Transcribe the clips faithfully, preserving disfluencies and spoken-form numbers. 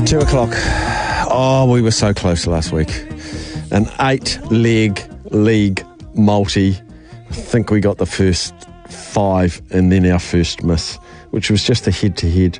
Two o'clock. Oh, we were so close last week. An eight-leg league multi. I think we got the first five and then our first miss, which was just a head-to-head.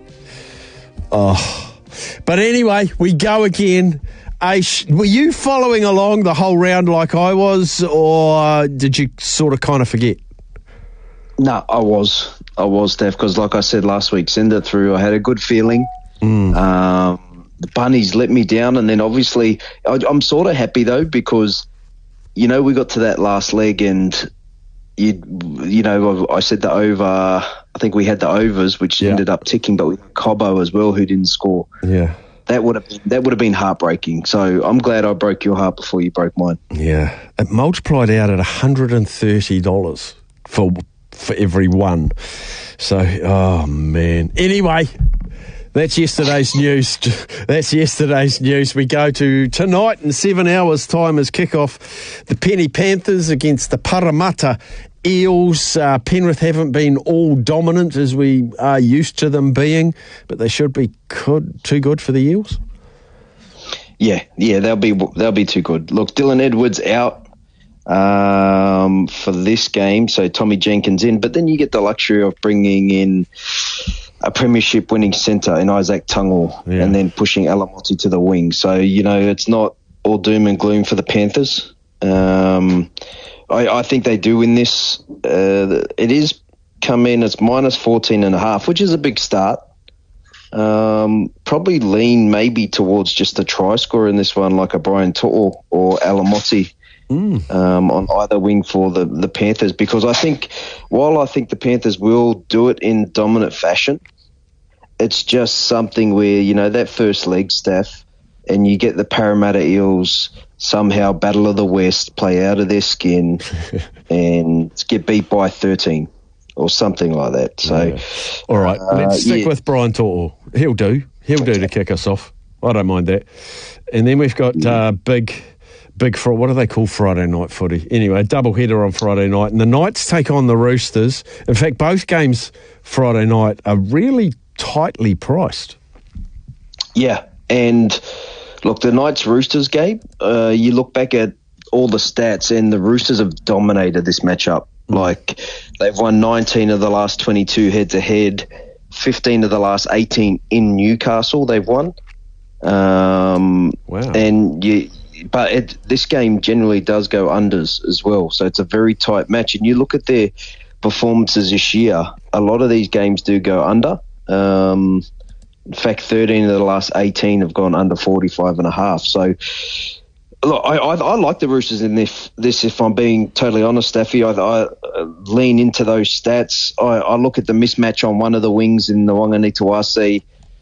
Oh. But anyway, we go again. Aish, were you following along the whole round like I was, or did you sort of kind of forget? No, I was. I was, Steph, because like I said last week, send it through. I had a good feeling. Mm. Um, the bunnies let me down, and then obviously I, I'm sort of happy though because, you know, we got to that last leg and, you you know, I said the over, I think we had the overs, which yeah. ended up ticking, but we had Cobbo as well who didn't score. Yeah. That would have been, that would have been heartbreaking. So I'm glad I broke your heart before you broke mine. Yeah. It multiplied out at one hundred thirty dollars for for every one. So, oh, man. Anyway, that's yesterday's news. That's yesterday's news. We go to tonight in seven hours' time as kickoff. The Penny Panthers against the Parramatta Eels. Uh, Penrith haven't been all dominant as we are used to them being, but they should be good, too good for the Eels. Yeah, yeah, they'll be they'll be too good. Look, Dylan Edwards out um, for this game, so Tommy Jenkins in, but then you get the luxury of bringing in a premiership winning centre in Isaac Tungle yeah. and then pushing Alamotti to the wing. So, you know, it's not all doom and gloom for the Panthers. Um, I, I think they do win this. Uh, it is come in as minus fourteen and a half, which is a big start. Um, probably lean maybe towards just a try scorer in this one, like a Brian To'o or Alamotti. Mm. Um, on either wing for the, the Panthers, because I think while I think the Panthers will do it in dominant fashion, it's just something where, you know, that first leg, Steph, and you get the Parramatta Eels somehow Battle of the West, play out of their skin and get beat by thirteen or something like that. So, yeah. All right, uh, let's stick yeah. with Brian To'o. He'll do. He'll do to kick us off. I don't mind that. And then we've got uh, big... Big for what do they call Friday night footy? Anyway, double header on Friday night, and the Knights take on the Roosters. In fact, both games Friday night are really tightly priced. Yeah, and look, the Knights Roosters game. Uh, you look back at all the stats, and the Roosters have dominated this matchup. Like they've won nineteen of the last twenty-two head to head, fifteen of the last eighteen in Newcastle. They've won. Um, wow, and you. But it, this game generally does go unders as well, so it's a very tight match. And you look at their performances this year, a lot of these games do go under. Um, in fact, thirteen of the last eighteen have gone under forty-five and a half. So, look, I, I, I like the Roosters in this, this, if I'm being totally honest, Staffy. I, I lean into those stats. I, I look at the mismatch on one of the wings in the Wanganitawase.